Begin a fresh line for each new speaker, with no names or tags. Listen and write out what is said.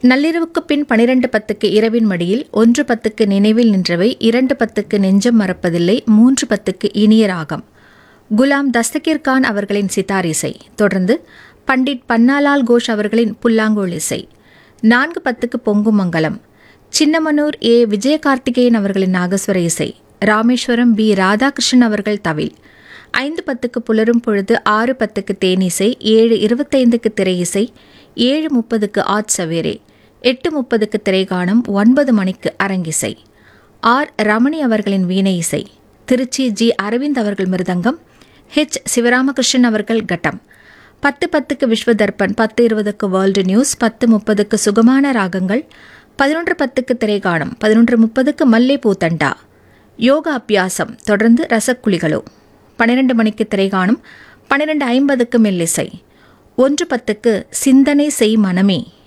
நள்ளிரவுக்கு பின் 12:10க்கு இரவின் மடியில், 1:10க்கு நினைவில் நின்றவை, 2:10க்கு நெஞ்சம் மறப்பதில்லை, 3:10க்கு இனிய ராகம். குலாம் தஸ்தகீர் கான் அவர்களின் சித்தார் இசை. தொடர்ந்து பண்டிட் பன்னாலால் கோஷ் அவர்களின் புல்லாங்குழல் இசை. 4:10க்கு பொங்கும் மங்கலம். சின்னமனூர் ஏ. விஜயகார்த்திகேயன் அவர்களின் நாகஸ்வர இசை. ராமேஸ்வரம் பி. ராதாகிருஷ்ணன் அவர்கள் தவில். 5:10க்கு புலரும் பொழுது, 6:10க்கு தேனிசை, 7:25க்கு திரை இசை, 7:30க்கு ஆட் சவேரே, 8:30க்கு திரைகானம், 9 மணிக்கு அரங்கிசை. ஆர். ரமணி அவர்களின் வீணை இசை. திருச்சி ஜி. அரவிந்த் அவர்கள் மிருதங்கம், ஹெச். சிவராமகிருஷ்ணன் அவர்கள் கட்டம். 10:10க்கு விஸ்வதர்பன், 10:20க்கு வேர்ல்டு நியூஸ், 10:30க்கு சுகமான ராகங்கள், 11:10க்கு திரைகானம், 11:30க்கு மல்லே பூத்தண்டா, யோகா அபியாசம். தொடர்ந்து ரசக்குளிகளோ. 12 மணிக்கு திரைகானம், 12:50க்கு மெல்லிசை. 1:10க்கு சிந்தனை செய் மனமே,